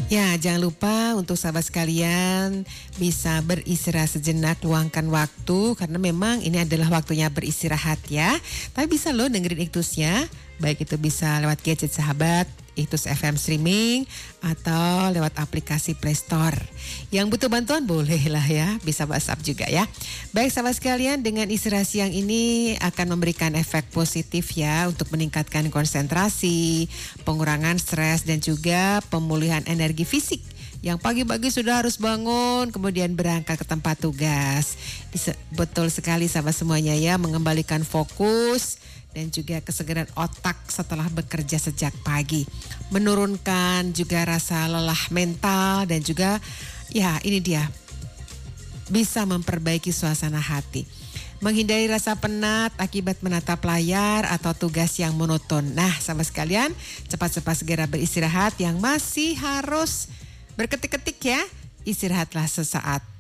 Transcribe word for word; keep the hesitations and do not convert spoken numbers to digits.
Ya, jangan lupa untuk sahabat sekalian bisa beristirahat sejenak, luangkan waktu karena memang ini adalah waktunya beristirahat ya. Tapi bisa loh dengerin Iktusnya, baik itu bisa lewat gadget sahabat, Iktus F M streaming atau lewat aplikasi Play Store. Yang butuh bantuan boleh lah ya, bisa WhatsApp juga ya. Baik sahabat sekalian, dengan istirahat siang ini akan memberikan efek positif ya untuk meningkatkan konsentrasi, pengurangan stres dan juga pemulihan energi fisik. Yang pagi-pagi sudah harus bangun, kemudian berangkat ke tempat tugas. Betul sekali sahabat semuanya ya, mengembalikan fokus dan juga kesegaran otak setelah bekerja sejak pagi. Menurunkan juga rasa lelah mental dan juga ya ini dia, bisa memperbaiki suasana hati. Menghindari rasa penat akibat menatap layar atau tugas yang monoton. Nah sahabat sekalian, cepat-cepat segera beristirahat yang masih harus berketik-ketik ya. Istirahatlah sesaat.